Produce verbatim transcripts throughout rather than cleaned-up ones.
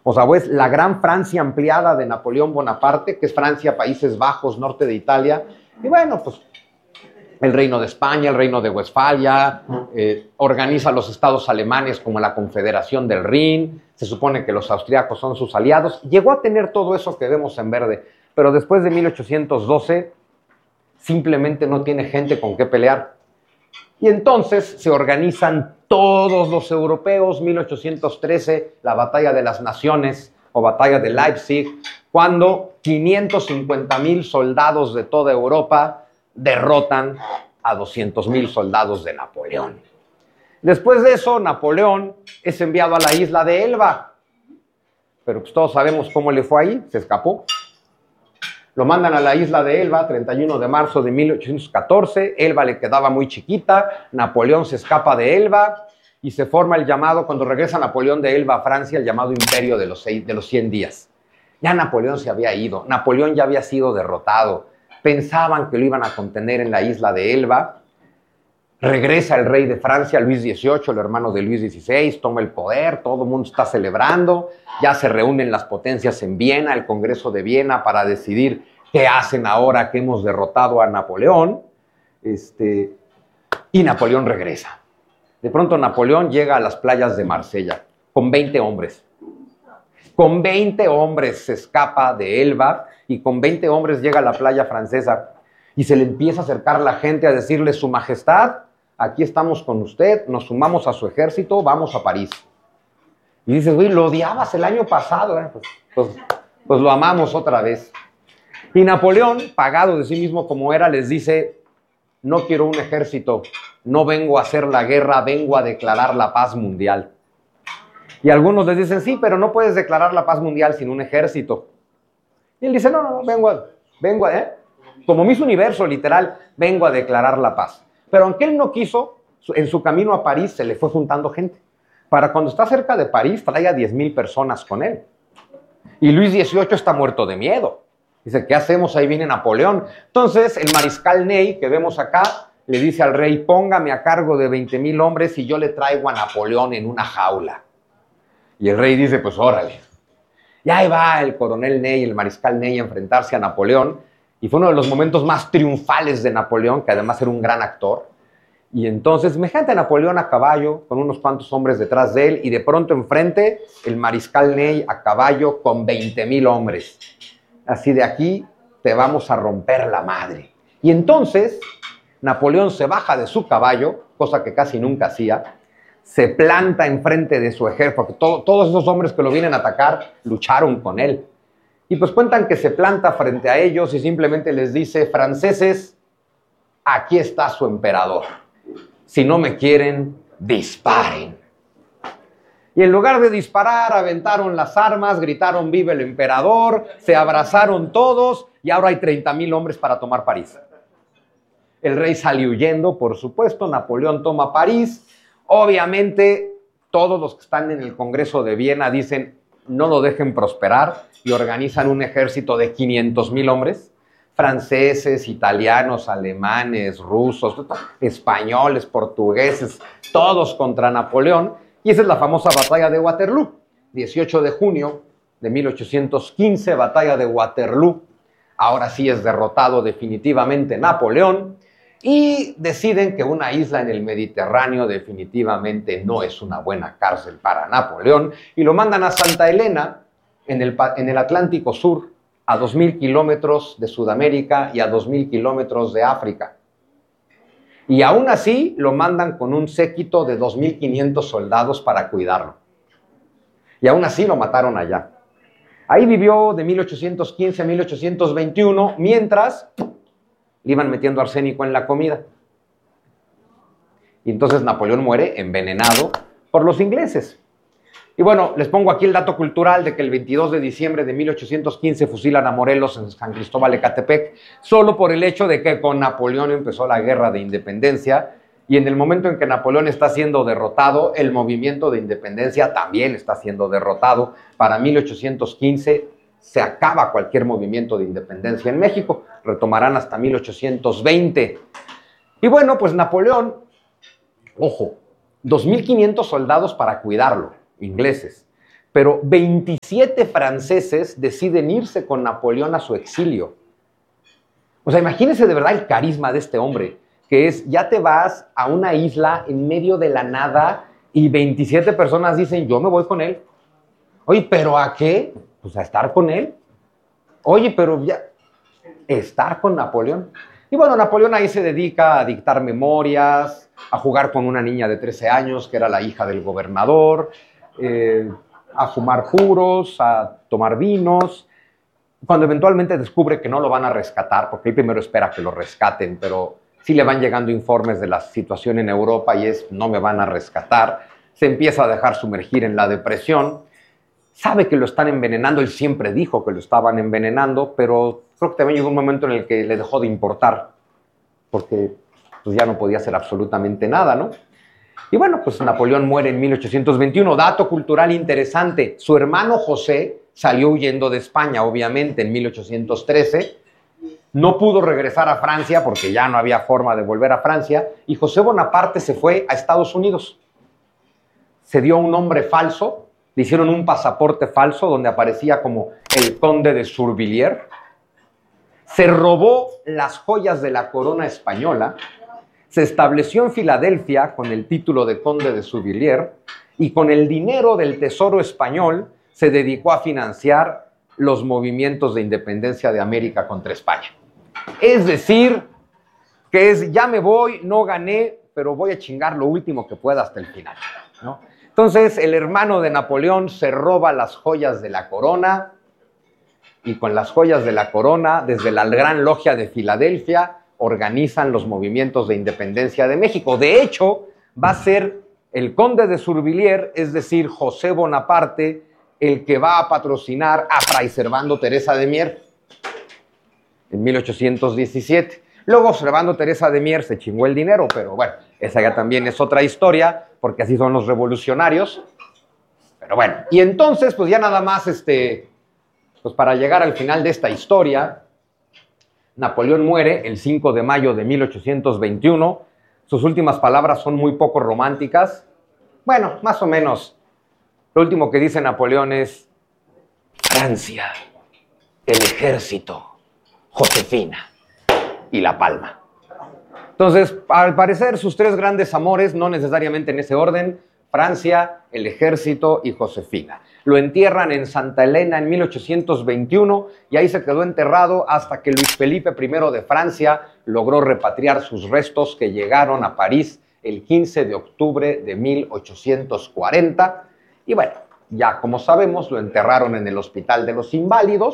O sea, es la gran Francia ampliada de Napoleón Bonaparte, que es Francia, Países Bajos, norte de Italia. Y bueno, pues el Reino de España, el Reino de Westfalia, eh, organiza los estados alemanes como la Confederación del Rin, se supone que los austriacos son sus aliados. Llegó a tener todo eso que vemos en verde, pero después de mil ochocientos doce simplemente no tiene gente con qué pelear. Y entonces se organizan todos los europeos, mil ochocientos trece, la Batalla de las Naciones o Batalla de Leipzig, cuando quinientos cincuenta mil soldados de toda Europa derrotan a doscientos mil soldados de Napoleón. Después de eso, Napoleón es enviado a la isla de Elba, pero pues todos sabemos cómo le fue ahí, se escapó. Lo mandan a la isla de Elba, treinta y uno de marzo de mil ochocientos catorce. Elba le quedaba muy chiquita. Napoleón se escapa de Elba y se forma el llamado, cuando regresa Napoleón de Elba a Francia, el llamado Imperio de los, seis, de los cien días. Ya Napoleón se había ido. Napoleón ya había sido derrotado. Pensaban que lo iban a contener en la isla de Elba. Regresa el rey de Francia, Luis dieciocho, el hermano de Luis dieciséis, toma el poder, todo el mundo está celebrando, ya se reúnen las potencias en Viena, el Congreso de Viena, para decidir qué hacen ahora que hemos derrotado a Napoleón, este, y Napoleón regresa. De pronto Napoleón llega a las playas de Marsella con veinte hombres. Con veinte hombres se escapa de Elba y con veinte hombres llega a la playa francesa y se le empieza a acercar la gente a decirle: Su Majestad, aquí estamos con usted, nos sumamos a su ejército, vamos a París. Y dices: güey, lo odiabas el año pasado, ¿eh? pues, pues, pues lo amamos otra vez. Y Napoleón, pagado de sí mismo como era, les dice: no quiero un ejército, no vengo a hacer la guerra, vengo a declarar la paz mundial. Y algunos les dicen: sí, pero no puedes declarar la paz mundial sin un ejército. Y él dice: no, no, no, vengo a, vengo a, ¿eh? como Miss Universo, literal, vengo a declarar la paz. Pero aunque él no quiso, en su camino a París se le fue juntando gente. Para cuando está cerca de París, trae a diez mil personas con él. Y Luis dieciocho está muerto de miedo. Dice: ¿qué hacemos? Ahí viene Napoleón. Entonces, el mariscal Ney, que vemos acá, le dice al rey: póngame a cargo de veinte mil hombres y yo le traigo a Napoleón en una jaula. Y el rey dice: pues órale. Y ahí va el coronel Ney, el mariscal Ney, a enfrentarse a Napoleón. Y fue uno de los momentos más triunfales de Napoleón, que además era un gran actor. Y entonces, imagínate a Napoleón a caballo, con unos cuantos hombres detrás de él, y de pronto enfrente, el mariscal Ney a caballo con veinte mil hombres. Así: de aquí te vamos a romper la madre. Y entonces, Napoleón se baja de su caballo, cosa que casi nunca hacía, se planta enfrente de su ejército, porque todo, todos esos hombres que lo vienen a atacar lucharon con él. Y pues cuentan que se planta frente a ellos y simplemente les dice: franceses, aquí está su emperador. Si no me quieren, disparen. Y en lugar de disparar, aventaron las armas, gritaron: ¡viva el emperador! Se abrazaron todos y ahora hay treinta mil hombres para tomar París. El rey sale huyendo, por supuesto. Napoleón toma París. Obviamente, todos los que están en el Congreso de Viena dicen: no lo dejen prosperar, y organizan un ejército de quinientos mil hombres, franceses, italianos, alemanes, rusos, españoles, portugueses, todos contra Napoleón. Y esa es la famosa batalla de Waterloo, dieciocho de junio de mil ochocientos quince, batalla de Waterloo. Ahora sí es derrotado definitivamente Napoleón. Y deciden que una isla en el Mediterráneo definitivamente no es una buena cárcel para Napoleón, y lo mandan a Santa Elena, en el, en el Atlántico Sur, a dos mil kilómetros de Sudamérica y a dos mil kilómetros de África. Y aún así lo mandan con un séquito de dos mil quinientos soldados para cuidarlo. Y aún así lo mataron allá. Ahí vivió de mil ochocientos quince a mil ochocientos veintiuno, mientras le iban metiendo arsénico en la comida. Y entonces Napoleón muere envenenado por los ingleses. Y bueno, les pongo aquí el dato cultural de que el veintidós de diciembre de mil ochocientos quince fusilan a Morelos en San Cristóbal Ecatepec, solo por el hecho de que con Napoleón empezó la guerra de independencia, y en el momento en que Napoleón está siendo derrotado, el movimiento de independencia también está siendo derrotado. Para mil ochocientos quince se acaba cualquier movimiento de independencia en México, retomarán hasta mil ochocientos veinte. Y bueno, pues Napoleón, ojo, dos mil quinientos soldados para cuidarlo, ingleses, pero veintisiete franceses deciden irse con Napoleón a su exilio. O sea, imagínense de verdad el carisma de este hombre, que es, ya te vas a una isla en medio de la nada y veintisiete personas dicen, yo me voy con él. Oye, ¿pero a qué? Pues a estar con él. Oye, pero ya, estar con Napoleón. Y bueno, Napoleón ahí se dedica a dictar memorias, a jugar con una niña de trece años, que era la hija del gobernador, eh, a fumar puros, a tomar vinos. Cuando eventualmente descubre que no lo van a rescatar, porque él primero espera que lo rescaten, pero sí le van llegando informes de la situación en Europa y es, no me van a rescatar, se empieza a dejar sumergir en la depresión, sabe que lo están envenenando, él siempre dijo que lo estaban envenenando, pero creo que también llegó un momento en el que le dejó de importar, porque pues, ya no podía hacer absolutamente nada, ¿no? Y bueno, pues Napoleón muere en mil ochocientos veintiuno. Dato cultural interesante, su hermano José salió huyendo de España, obviamente, en mil ochocientos trece. No pudo regresar a Francia porque ya no había forma de volver a Francia. Y José Bonaparte se fue a Estados Unidos. Se dio un nombre falso, le hicieron un pasaporte falso donde aparecía como el conde de Survilliers. Se robó las joyas de la corona española. Se estableció en Filadelfia con el título de conde de Survilliers y con el dinero del tesoro español se dedicó a financiar los movimientos de independencia de América contra España. Es decir, que es, ya me voy, no gané, pero voy a chingar lo último que pueda hasta el final, ¿no? Entonces, el hermano de Napoleón se roba las joyas de la corona y con las joyas de la corona, desde la Gran Logia de Filadelfia, organizan los movimientos de independencia de México. De hecho, va a ser el conde de Survilliers, es decir, José Bonaparte, el que va a patrocinar a Fray Servando Teresa de Mier en mil ochocientos diecisiete. Luego Servando Teresa de Mier se chingó el dinero, pero bueno, esa ya también es otra historia, porque así son los revolucionarios. Pero bueno, y entonces, pues ya nada más, este, pues para llegar al final de esta historia, Napoleón muere el cinco de mayo de mil ochocientos veintiuno. Sus últimas palabras son muy poco románticas. Bueno, más o menos. Lo último que dice Napoleón es Francia, el ejército, Josefina y La Palma. Entonces, al parecer, sus tres grandes amores, no necesariamente en ese orden, Francia, el ejército y Josefina. Lo entierran en Santa Elena en mil ochocientos veintiuno y ahí se quedó enterrado hasta que Luis Felipe primero de Francia logró repatriar sus restos que llegaron a París el quince de octubre de mil ochocientos cuarenta. Y bueno, ya como sabemos, lo enterraron en el Hospital de los Inválidos.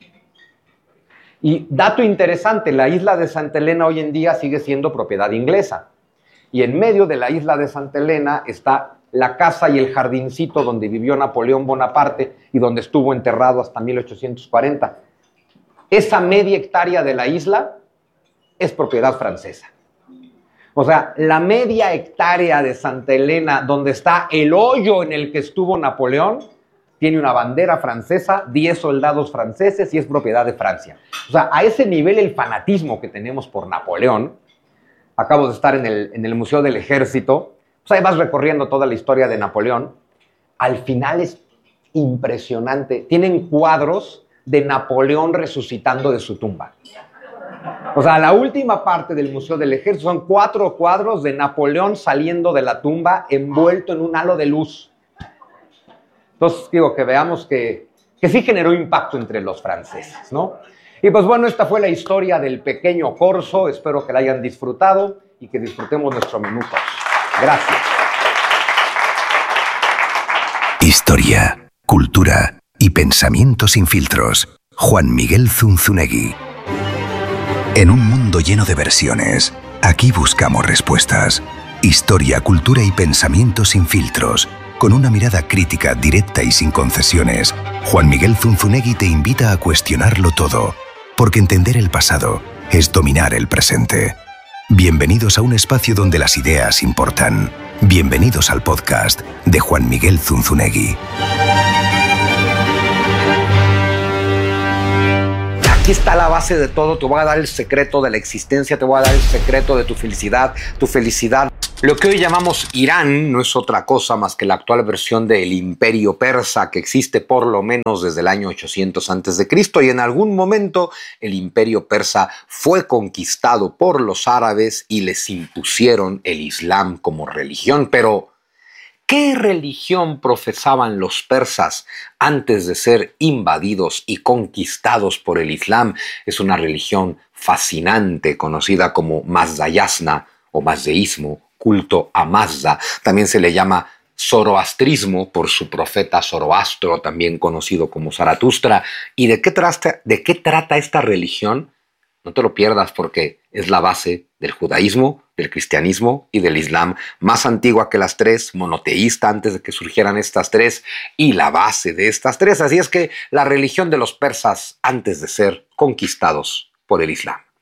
Y dato interesante, la isla de Santa Elena hoy en día sigue siendo propiedad inglesa. Y en medio de la isla de Santa Elena está la casa y el jardincito donde vivió Napoleón Bonaparte y donde estuvo enterrado hasta mil ochocientos cuarenta. Esa media hectárea de la isla es propiedad francesa. O sea, la media hectárea de Santa Elena, donde está el hoyo en el que estuvo Napoleón, tiene una bandera francesa, diez soldados franceses y es propiedad de Francia. O sea, a ese nivel el fanatismo que tenemos por Napoleón. Acabo de estar en el, en el Museo del Ejército. Pues ahí vas recorriendo toda la historia de Napoleón. Al final es impresionante. Tienen cuadros de Napoleón resucitando de su tumba. O sea, la última parte del Museo del Ejército son cuatro cuadros de Napoleón saliendo de la tumba envuelto en un halo de luz. Entonces, digo, que veamos que, que sí generó impacto entre los franceses, ¿no? Y pues bueno, esta fue la historia del pequeño corso. Espero que la hayan disfrutado y que disfrutemos nuestro minuto. Gracias. Historia, cultura y pensamiento sin filtros. Juan Miguel Zunzunegui. En un mundo lleno de versiones, aquí buscamos respuestas. Historia, cultura y pensamiento sin filtros. Con una mirada crítica, directa y sin concesiones, Juan Miguel Zunzunegui te invita a cuestionarlo todo, porque entender el pasado es dominar el presente. Bienvenidos a un espacio donde las ideas importan. Bienvenidos al podcast de Juan Miguel Zunzunegui. Aquí está la base de todo. Te voy a dar el secreto de la existencia, te voy a dar el secreto de tu felicidad. Tu felicidad Lo que hoy llamamos Irán no es otra cosa más que la actual versión del Imperio Persa, que existe por lo menos desde el año ochocientos antes de Cristo, y en algún momento el Imperio Persa fue conquistado por los árabes y les impusieron el Islam como religión. Pero ¿qué religión profesaban los persas antes de ser invadidos y conquistados por el Islam? Es una religión fascinante conocida como Mazdayasna o mazdeísmo, culto a Mazda. También se le llama zoroastrismo por su profeta Zoroastro, también conocido como Zaratustra. ¿Y de qué, trata, de qué trata esta religión? No te lo pierdas porque es la base del judaísmo, del cristianismo y del islam, más antigua que las tres, monoteísta antes de que surgieran estas tres y la base de estas tres. Así es que la religión de los persas antes de ser conquistados por el islam.